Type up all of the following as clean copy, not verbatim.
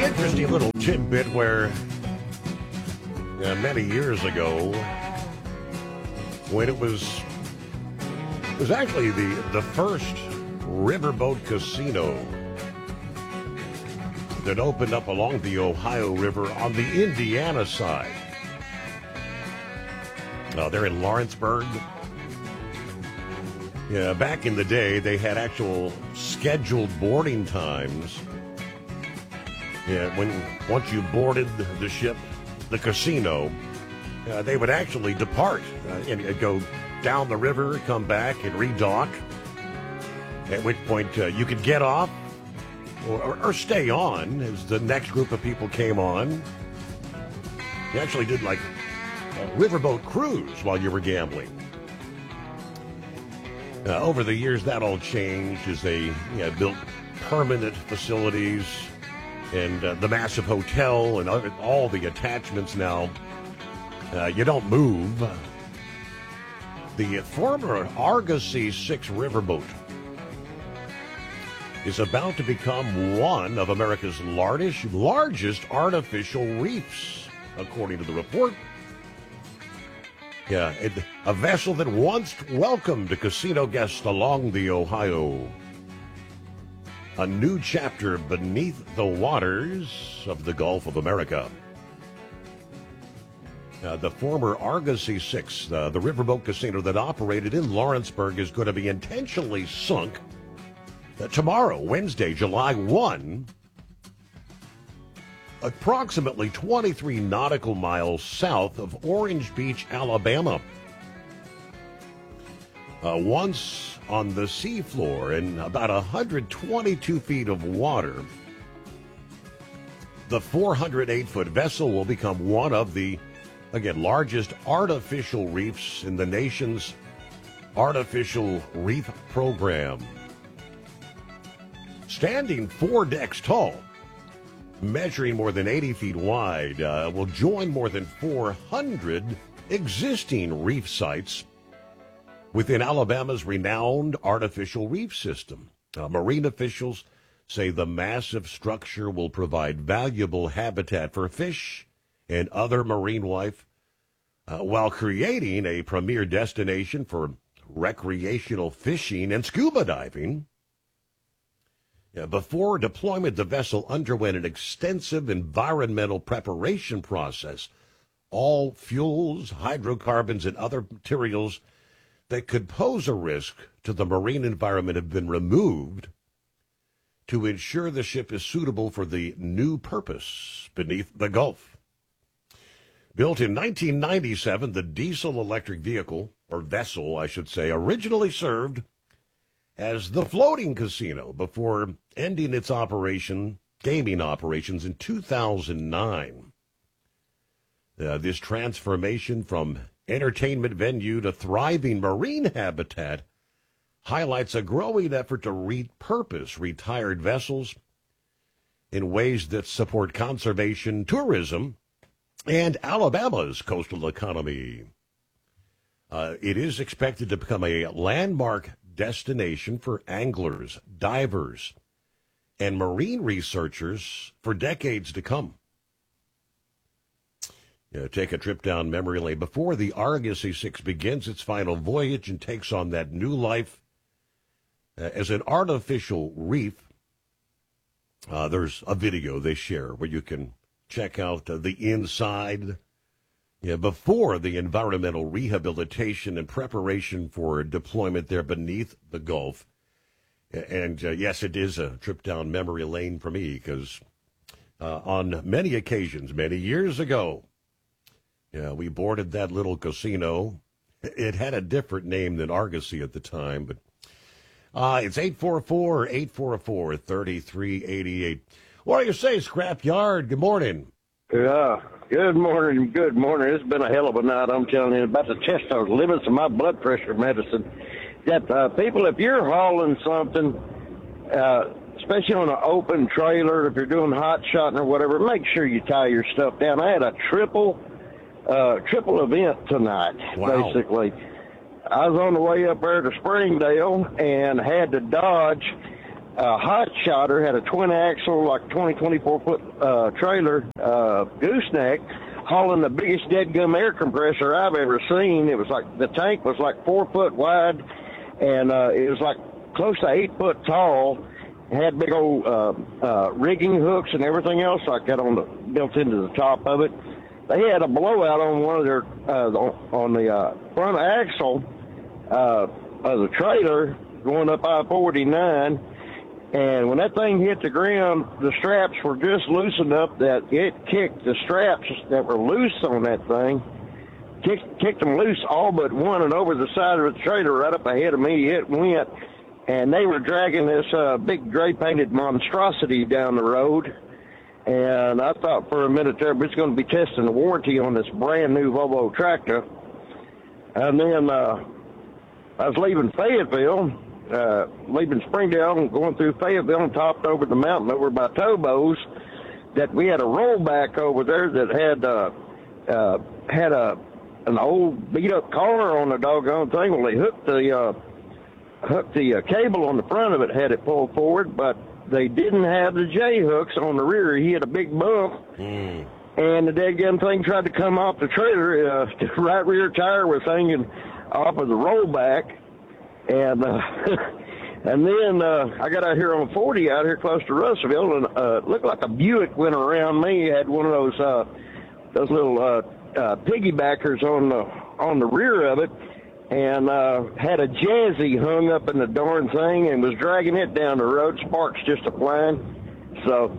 Interesting little tidbit where many years ago, when it was actually the first riverboat casino that opened up along the Ohio River on the Indiana side. They're in Lawrenceburg. Yeah, back in the day, they had actual scheduled boarding times. Yeah, once you boarded the ship, the casino, they would actually depart and go down the river, come back, and redock. At which point you could get off or stay on as the next group of people came on. You actually did like a riverboat cruise while you were gambling. Over the years, that all changed as they built permanent facilities and the massive hotel and all the attachments now. You don't move. The former Argosy 6 riverboat is about to become one of America's largest artificial reefs, according to the report. Yeah, a vessel that once welcomed casino guests along the Ohio. A new chapter beneath the waters of the Gulf of America. The former Argosy 6, the riverboat casino that operated in Lawrenceburg, is going to be intentionally sunk tomorrow, Wednesday, July 1, approximately 23 nautical miles south of Orange Beach, Alabama. Once on the seafloor in about 122 feet of water, the 408-foot vessel will become one of the, again, largest artificial reefs in the nation's artificial reef program. Standing 4 decks tall, measuring more than 80 feet wide, will join more than 400 existing reef sites within Alabama's renowned artificial reef system. Marine officials say the massive structure will provide valuable habitat for fish and other marine life, while creating a premier destination for recreational fishing and scuba diving. Before deployment, the vessel underwent an extensive environmental preparation process. All fuels, hydrocarbons, and other materials that could pose a risk to the marine environment have been removed to ensure the ship is suitable for the new purpose beneath the Gulf. Built in 1997, the diesel-electric vehicle, or vessel, I should say, originally served as the floating casino before ending its gaming operations in 2009. This transformation from entertainment venue to thriving marine habitat highlights a growing effort to repurpose retired vessels in ways that support conservation, tourism, and Alabama's coastal economy. It is expected to become a landmark destination for anglers, divers, and marine researchers for decades to come. Take a trip down memory lane before the Argosy 6 begins its final voyage and takes on that new life as an artificial reef. There's a video they share where you can check out the inside before the environmental rehabilitation and preparation for deployment there beneath the Gulf. And yes, it is a trip down memory lane for me because on many occasions, many years ago, we boarded that little casino. It had a different name than Argosy at the time, but it's 844-844-3388. What do you say, Scrapyard? Good morning. Yeah, good morning, good morning. It's been a hell of a night, I'm telling you, about to test those limits of my blood pressure medicine. That people, if you're hauling something, especially on an open trailer, if you're doing hot shotting or whatever, make sure you tie your stuff down. I had a triple event tonight, basically. I was on the way up there to Springdale and had to dodge hot shotter, had a twin axle, like 24 foot trailer, gooseneck, hauling the biggest deadgum air compressor I've ever seen. It was like, the tank was like 4 foot wide, and it was like close to 8 foot tall. It had big old rigging hooks and everything else like that built into the top of it. They had a blowout on one of their on the front axle of the trailer going up I-49, and when that thing hit the ground, the straps were just loose enough that it kicked the straps that were loose on that thing, kicked them loose all but one, and over the side of the trailer right up ahead of me it went, and they were dragging this big gray-painted monstrosity down the road. And I thought for a minute there, but it's going to be testing the warranty on this brand new Volvo tractor. And then I was leaving Fayetteville, leaving Springdale and going through Fayetteville and topped over the mountain over by Tobos, that we had a rollback over there that had an old beat up car on the doggone thing. Well, they hooked the cable on the front of it, had it pulled forward, but they didn't have the J-hooks on the rear. He had a big bump, and the dadgum thing tried to come off the trailer. The right rear tire was hanging off of the rollback, and and then I got out here on 40 out here close to Russellville, and it looked like a Buick went around me. It had one of those little piggybackers on the rear of it, and had a Jazzy hung up in the darn thing and was dragging it down the road, sparks just flying. So,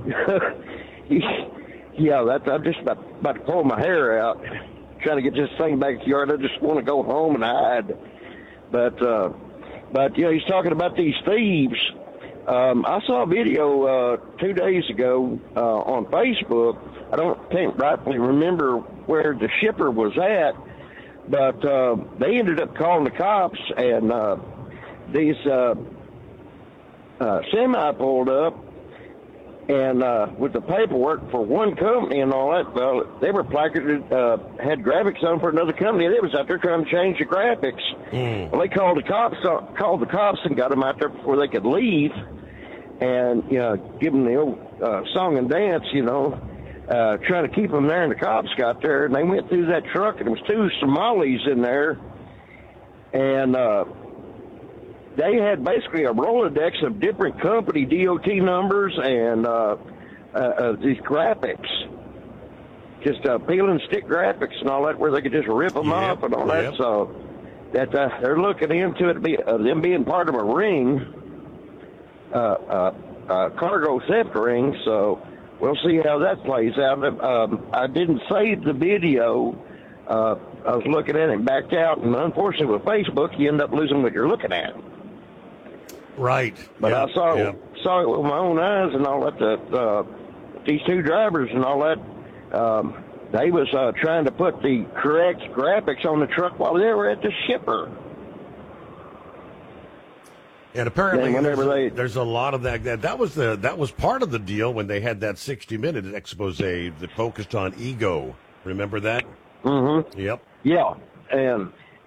yeah, I'm just about to pull my hair out, trying to get this thing back to the yard. I just want to go home and hide. But you know, he's talking about these thieves. I saw a video 2 days ago on Facebook. Can't rightfully remember where the shipper was at, but they ended up calling the cops, and these semi pulled up, and with the paperwork for one company and all that, well, they were placarded, had graphics on for another company. They was out there trying to change the graphics. Well, they called the cops and got them out there before they could leave, and you know, give them the old song and dance, you know. Trying to keep them there, and the cops got there, and they went through that truck, and there was 2 Somalis in there, and they had basically a Rolodex of different company DOT numbers and these graphics, just peel and stick graphics and all that, where they could just rip them off and all that. So that they're looking into it, them being part of a ring, cargo theft ring. So we'll see how that plays out. I didn't save the video. I was looking at it and backed out, and unfortunately with Facebook, you end up losing what you're looking at. Right. But I saw it with my own eyes and all that. These 2 drivers and all that, they was trying to put the correct graphics on the truck while they were at the shipper. And apparently, there's a lot of that. That was part of the deal when they had that 60-minute expose that focused on ego. Remember that? Mm-hmm. Yep. Yeah, and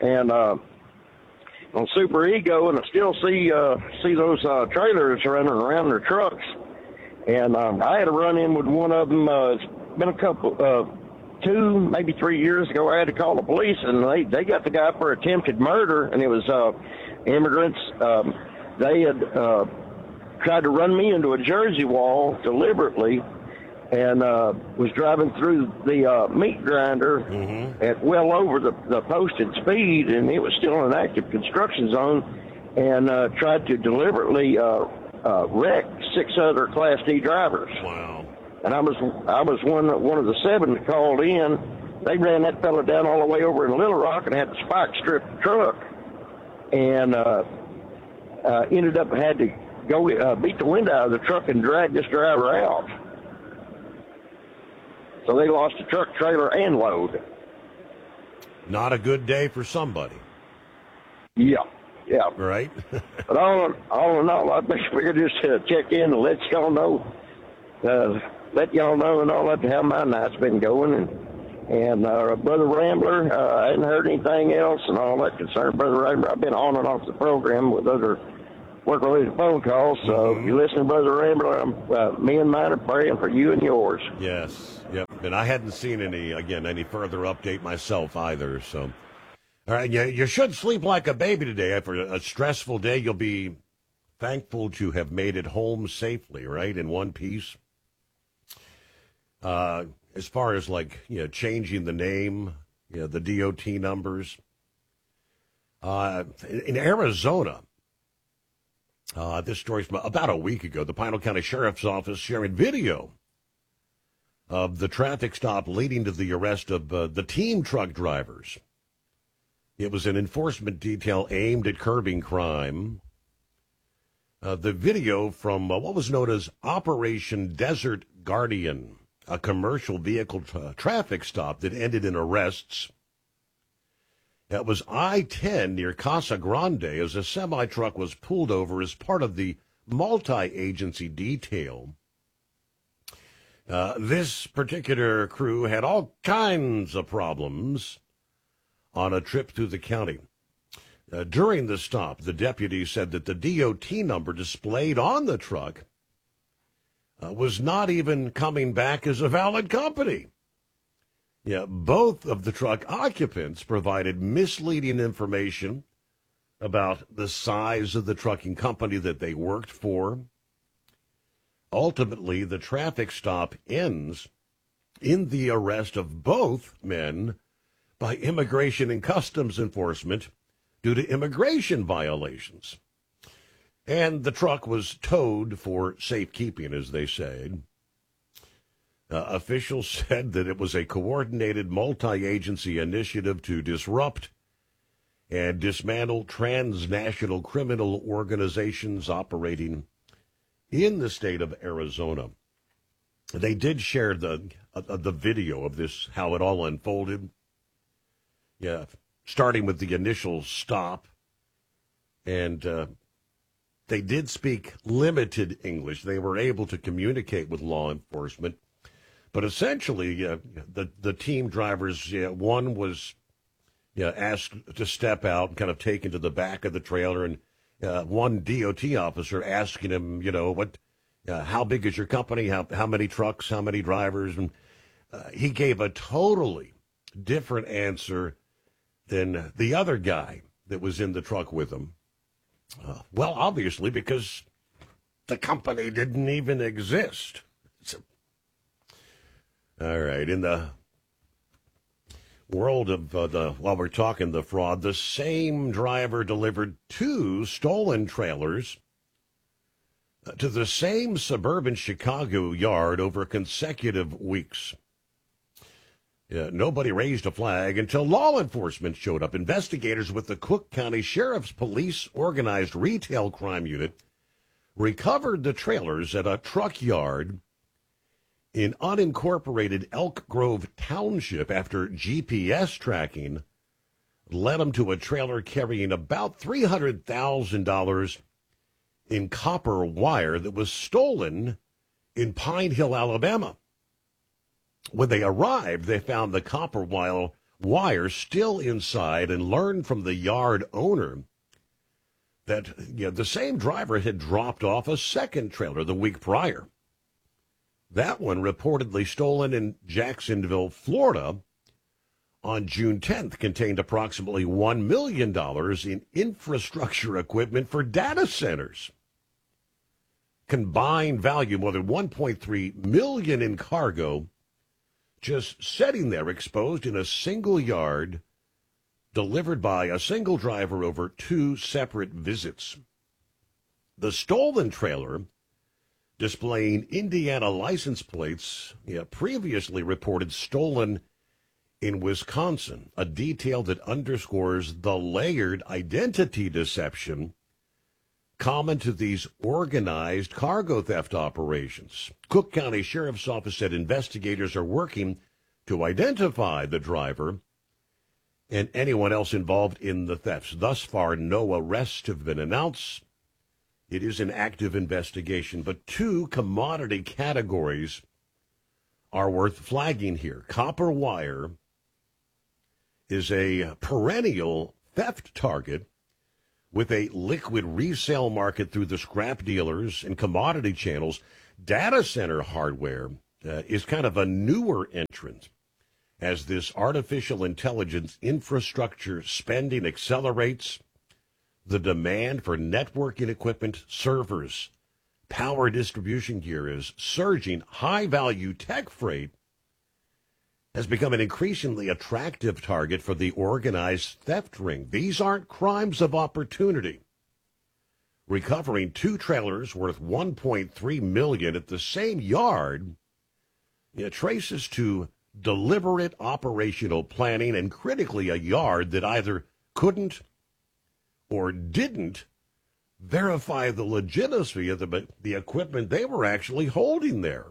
on Super Ego, and I still see those trailers running around their trucks. And I had a run-in with one of them. It's been a couple, 2, maybe 3 years ago. I had to call the police, and they got the guy for attempted murder, and it was immigrants. They had tried to run me into a Jersey wall deliberately, and was driving through the meat grinder at well over the posted speed, and it was still in an active construction zone, and tried to deliberately wreck 6 other Class D drivers. Wow! And I was one of the 7 that called in. They ran that fella down all the way over in Little Rock and had to spike strip the truck, and ended up had to go beat the window out of the truck and drag this driver out. So they lost the truck, trailer, and load. Not a good day for somebody. Yeah. Right? But all in all, I figured just check in and let y'all know and all that, how my night's been going. And Brother Rambler, I hadn't heard anything else and all that concerned. Brother Rambler, I've been on and off the program with other working with his phone calls. So you listen, Brother Rambler. Me and mine are praying for you and yours. Yes, yep. And I hadn't seen any further update myself either. So, all right, you should sleep like a baby today. After a stressful day, you'll be thankful to have made it home safely, right, in one piece. As far as changing the name, the DOT numbers. In Arizona, this story's about a week ago, the Pinal County Sheriff's Office sharing video of the traffic stop leading to the arrest of the team truck drivers. It was an enforcement detail aimed at curbing crime. The video from what was known as Operation Desert Guardian, a commercial vehicle traffic stop that ended in arrests. It was I-10 near Casa Grande as a semi-truck was pulled over as part of the multi-agency detail. This particular crew had all kinds of problems on a trip through the county. During the stop, the deputy said that the DOT number displayed on the truck was not even coming back as a valid company. Both of the truck occupants provided misleading information about the size of the trucking company that they worked for. Ultimately, the traffic stop ends in the arrest of both men by Immigration and Customs Enforcement due to immigration violations. And the truck was towed for safekeeping, as they said. Officials said that it was a coordinated multi-agency initiative to disrupt and dismantle transnational criminal organizations operating in the state of Arizona. They did share the video of this, how it all unfolded. Starting with the initial stop. And they did speak limited English. They were able to communicate with law enforcement. But essentially, the team drivers, one was asked to step out and kind of taken to the back of the trailer, and one DOT officer asking him, how big is your company, how many trucks, how many drivers, and he gave a totally different answer than the other guy that was in the truck with him. Well, obviously, because the company didn't even exist. All right, in the world of while we're talking the fraud, the same driver delivered 2 stolen trailers to the same suburban Chicago yard over consecutive weeks. Nobody raised a flag until law enforcement showed up. Investigators with the Cook County Sheriff's Police Organized Retail Crime Unit recovered the trailers at a truck yard in unincorporated Elk Grove Township after GPS tracking led them to a trailer carrying about $300,000 in copper wire that was stolen in Pine Hill, Alabama. When they arrived, they found the copper wire still inside and learned from the yard owner that the same driver had dropped off a second trailer the week prior. That one reportedly stolen in Jacksonville, Florida on June 10th contained approximately $1 million in infrastructure equipment for data centers. Combined value more than $1.3 million in cargo just sitting there exposed in a single yard delivered by a single driver over 2 separate visits. The stolen trailer, displaying Indiana license plates, previously reported stolen in Wisconsin, a detail that underscores the layered identity deception common to these organized cargo theft operations. Cook County Sheriff's Office said investigators are working to identify the driver and anyone else involved in the thefts. Thus far, no arrests have been announced. It is an active investigation, but 2 commodity categories are worth flagging here. Copper wire is a perennial theft target, With a liquid resale market through the scrap dealers and commodity channels, data center hardware is kind of a newer entrant. As this artificial intelligence infrastructure spending accelerates, the demand for networking equipment, servers, power distribution gear is surging. High-value tech freight has become an increasingly attractive target for the organized theft ring. These aren't crimes of opportunity. Recovering 2 trailers worth $1.3 million at the same yard, it traces to deliberate operational planning and, critically, a yard that either couldn't or didn't verify the legitimacy of the equipment they were actually holding there.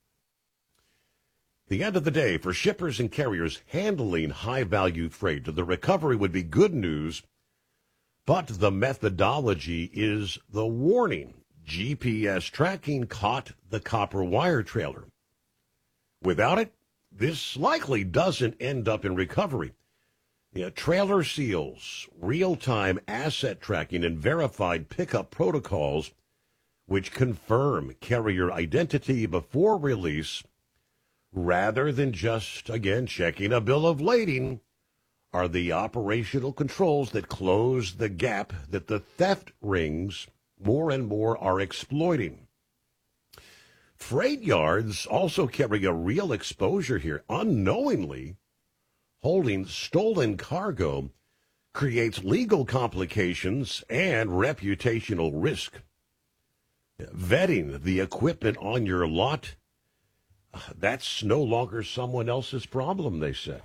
The end of the day, for shippers and carriers handling high-value freight, the recovery would be good news, but the methodology is the warning. GPS tracking caught the copper wire trailer. Without it, this likely doesn't end up in recovery. Trailer seals, real-time asset tracking, and verified pickup protocols, which confirm carrier identity before release, rather than just, again, checking a bill of lading, are the operational controls that close the gap that the theft rings more and more are exploiting. Freight yards also carry a real exposure here. Unknowingly, holding stolen cargo creates legal complications and reputational risk. Vetting the equipment on your lot, that's no longer someone else's problem, they say.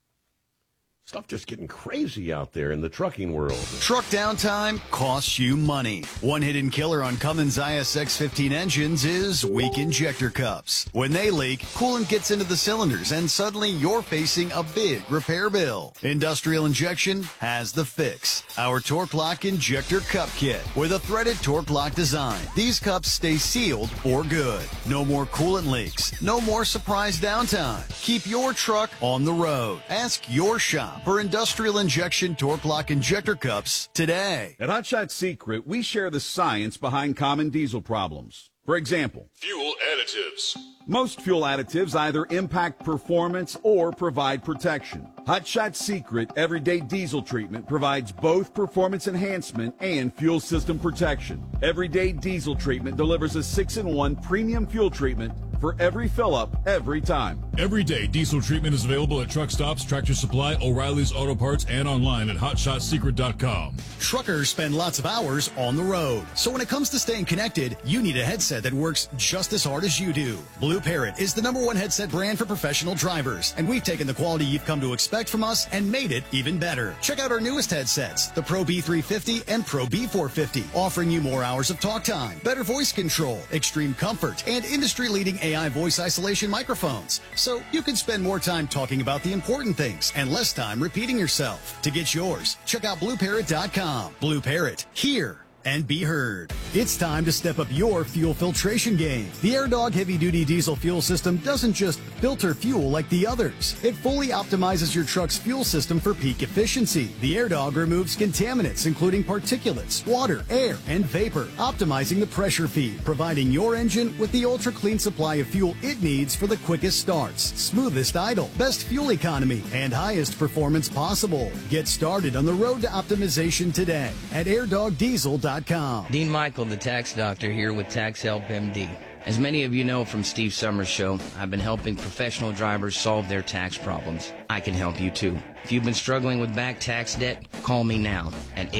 Stuff just getting crazy out there in the trucking world. Truck downtime costs you money. One hidden killer on Cummins ISX-15 engines is weak injector cups. When they leak, coolant gets into the cylinders and suddenly you're facing a big repair bill. Industrial Injection has the fix. Our Torque Lock Injector Cup Kit with a threaded Torque Lock design. These cups stay sealed for good. No more coolant leaks. No more surprise downtime. Keep your truck on the road. Ask your shop for Industrial Injection Torque Lock Injector Cups today. At Hot Shot Secret, we share the science behind common diesel problems. For example, fuel additives. Most fuel additives either impact performance or provide protection. Hot Shot Secret Everyday Diesel Treatment provides both performance enhancement and fuel system protection. Everyday Diesel Treatment delivers a 6-in-1 premium fuel treatment for every fill-up, every time. Everyday Diesel Treatment is available at truck stops, Tractor Supply, O'Reilly's Auto Parts, and online at HotShotSecret.com. Truckers spend lots of hours on the road. So when it comes to staying connected, you need a headset that works just as hard as you do. Blue Parrot is the #1 headset brand for professional drivers, and we've taken the quality you've come to expect from us and made it even better. Check out our newest headsets, the Pro B350 and Pro B450, offering you more hours of talk time, better voice control, extreme comfort, and industry-leading AI voice isolation microphones. So you can spend more time talking about the important things and less time repeating yourself. To get yours, check out BlueParrot.com. Blue Parrot, hear and be heard. It's time to step up your fuel filtration game. The AirDog heavy-duty diesel fuel system doesn't just filter fuel like the others. It fully optimizes your truck's fuel system for peak efficiency. The AirDog removes contaminants, including particulates, water, air, and vapor, optimizing the pressure feed, providing your engine with the ultra-clean supply of fuel it needs for the quickest starts, smoothest idle, best fuel economy, and highest performance possible. Get started on the road to optimization today at airdogdiesel.com. Dean Michael, the tax doctor, here with Tax Help MD. As many of you know from Steve Summers' show, I've been helping professional drivers solve their tax problems. I can help you too. If you've been struggling with back tax debt, call me now at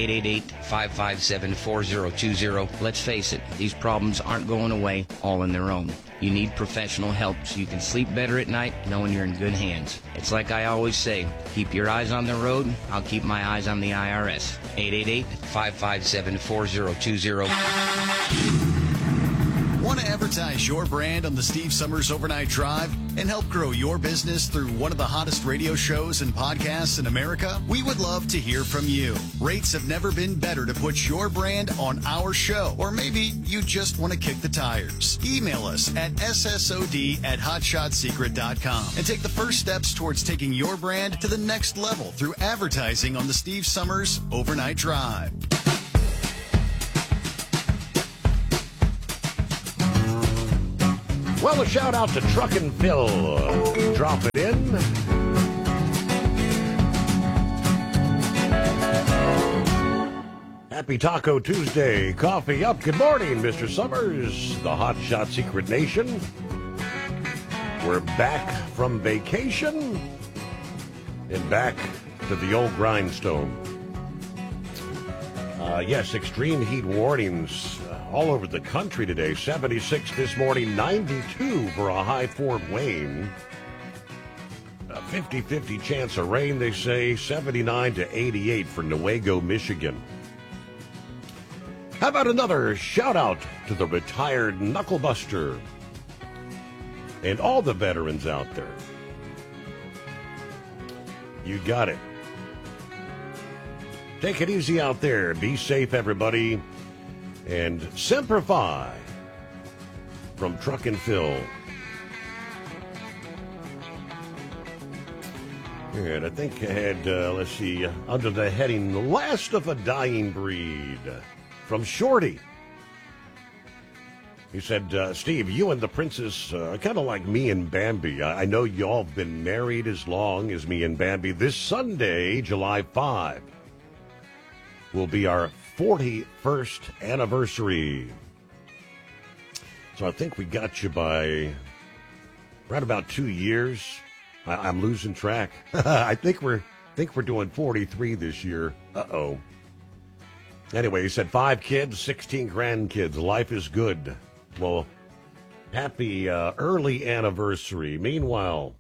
888-557-4020. Let's face it, these problems aren't going away all on their own. You need professional help so you can sleep better at night knowing you're in good hands. It's like I always say, keep your eyes on the road, I'll keep my eyes on the IRS. 888-557-4020. Want to advertise your brand on the Steve Summers Overnight Drive and help grow your business through one of the hottest radio shows and podcasts in America? We would love to hear from you. Rates have never been better to put your brand on our show, or maybe you just want to kick the tires. Email us at ssod@hotshotsecret.com and take the first steps towards taking your brand to the next level through advertising on the Steve Summers Overnight Drive. Well, a shout out to Truckin' Phil. Drop it in. Happy Taco Tuesday. Coffee up. Good morning, Mr. Summers. The Hot Shot Secret Nation. We're back from vacation and back to the old grindstone. Yes, extreme heat warnings all over the country today. 76 this morning, 92 for a high Fort Wayne. A 50-50 chance of rain, they say. 79 to 88 for Newaygo, Michigan. How about another shout out to the retired knucklebuster and all the veterans out there? You got it. Take it easy out there. Be safe, everybody. And Semper Fi from Truckin' Phil. And I think I had, let's see, under the heading, The Last of a Dying Breed, from Shorty. He said, Steve, you and the princess are kind of like me and Bambi. I know y'all have been married as long as me and Bambi. This Sunday, July 5, will be our 41st anniversary. So I think we got you by right about 2 years. I'm losing track. I think we're doing 43 this year. Uh-oh. Anyway, he said 5 kids, 16 grandkids. Life is good. Well, happy early anniversary. Meanwhile,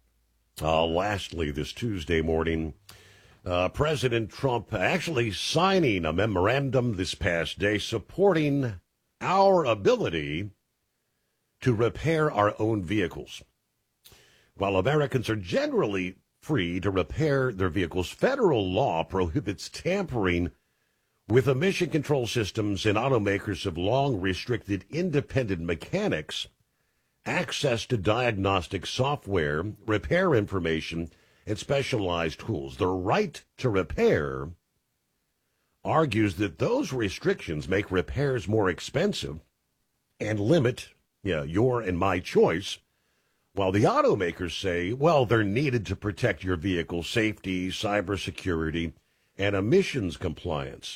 lastly, this Tuesday morning, President Trump actually signing a memorandum this past day supporting our ability to repair our own vehicles. While Americans are generally free to repair their vehicles, federal law prohibits tampering with emission control systems, and automakers have long restricted independent mechanics access to diagnostic software, repair information, and specialized tools. The right to repair argues that those restrictions make repairs more expensive and limit your and my choice, while the automakers say, well, they're needed to protect your vehicle's safety, cybersecurity, and emissions compliance.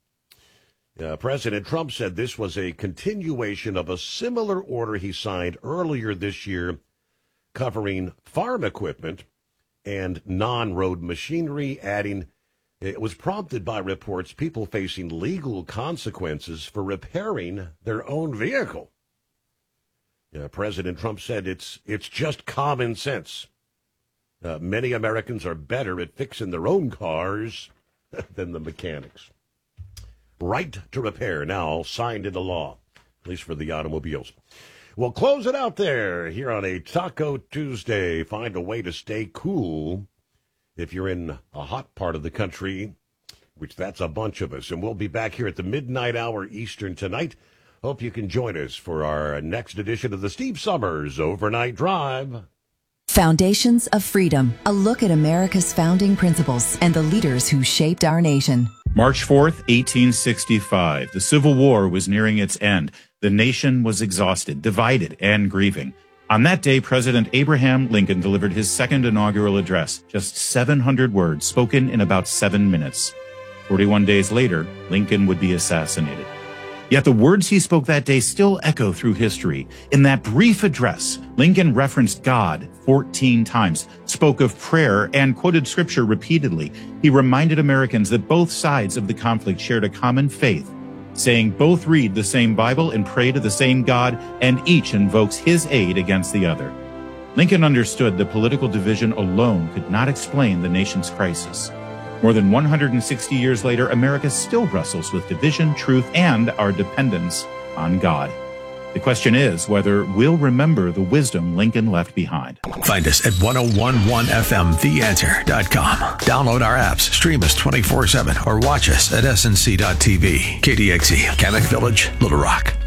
President Trump said this was a continuation of a similar order he signed earlier this year covering farm equipment and non-road machinery, adding it was prompted by reports people facing legal consequences for repairing their own vehicle. President Trump said it's just common sense. Many Americans are better at fixing their own cars than the mechanics. Right to repair now signed into law, at least for the automobiles. We'll close it out there here on a Taco Tuesday. Find a way to stay cool if you're in a hot part of the country, which that's a bunch of us. And we'll be back here at the midnight hour Eastern tonight. Hope you can join us for our next edition of the Steve Summers Overnight Drive. Foundations of Freedom, a look at America's founding principles and the leaders who shaped our nation. March 4th, 1865. The Civil War was nearing its end. The nation was exhausted, divided, and grieving. On that day, President Abraham Lincoln delivered his second inaugural address, just 700 words spoken in about 7 minutes. 41 days later, Lincoln would be assassinated. Yet the words he spoke that day still echo through history. In that brief address, Lincoln referenced God 14 times, spoke of prayer, and quoted scripture repeatedly. He reminded Americans that both sides of the conflict shared a common faith, saying both read the same Bible and pray to the same God, and each invokes his aid against the other. Lincoln understood that political division alone could not explain the nation's crisis. More than 160 years later, America still wrestles with division, truth, and our dependence on God. The question is whether we'll remember the wisdom Lincoln left behind. Find us at 1011fmtheanswer.com. Download our apps, stream us 24/7, or watch us at snc.tv. KDXE, Kamek Village, Little Rock.